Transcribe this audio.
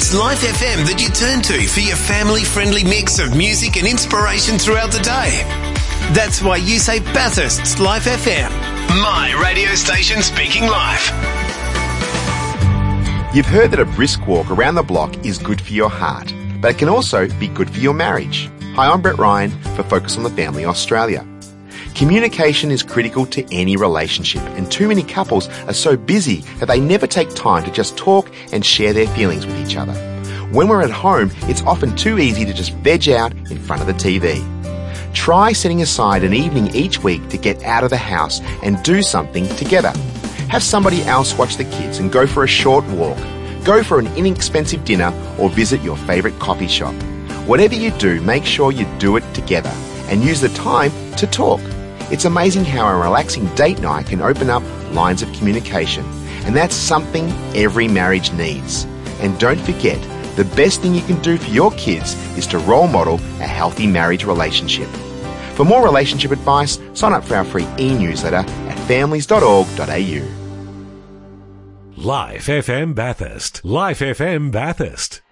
It's Life FM that you turn to for your family-friendly mix of music and inspiration throughout the day. That's why you say Bathurst's Life FM. My radio station speaking life. You've heard that a brisk walk around the block is good for your heart, but it can also be good for your marriage. Hi, I'm Brett Ryan for Focus on the Family Australia. Communication is critical to any relationship, and too many couples are so busy that they never take time to just talk and share their feelings with each other. When we're at home, it's often too easy to just veg out in front of the TV. Try setting aside an evening each week to get out of the house and do something together. Have somebody else watch the kids and go for a short walk. Go for an inexpensive dinner or visit your favourite coffee shop. Whatever you do, make sure you do it together and use the time to talk. It's amazing how a relaxing date night can open up lines of communication, and that's something every marriage needs. And don't forget, the best thing you can do for your kids is to role model a healthy marriage relationship. For more relationship advice, sign up for our free e-newsletter at families.org.au. Life FM Bathurst. Life FM Bathurst.